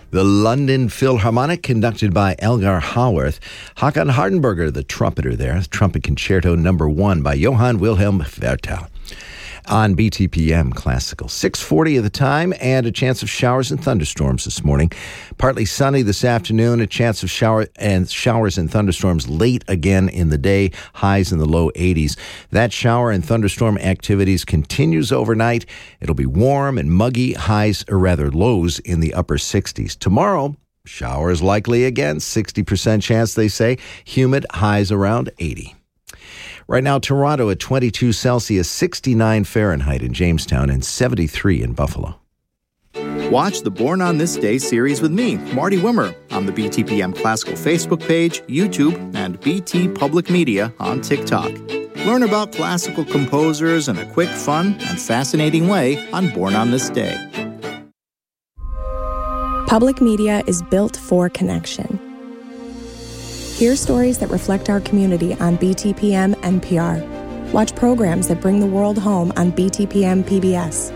The London Philharmonic, conducted by Elgar Howarth. Håkan Hardenberger, the trumpeter there. Trumpet Concerto No. 1 by Johann Wilhelm Wertel. On BTPM Classical. 6:40 of the time, and a chance of showers and thunderstorms this morning. Partly sunny this afternoon, a chance of showers and thunderstorms late again in the day, highs in the low 80s. That shower and thunderstorm activities continues overnight. It'll be warm and muggy, lows in the upper 60s. Tomorrow, showers likely again, 60% chance, they say. Humid, highs around 80. Right now, Toronto at 22 Celsius, 69 Fahrenheit in Jamestown, and 73 in Buffalo. Watch the Born on This Day series with me, Marty Wimmer, on the BTPM Classical Facebook page, YouTube, and BT Public Media on TikTok. Learn about classical composers in a quick, fun, and fascinating way on Born on This Day. Public media is built for connection. Hear stories that reflect our community on BTPM NPR. Watch programs that bring the world home on BTPM PBS.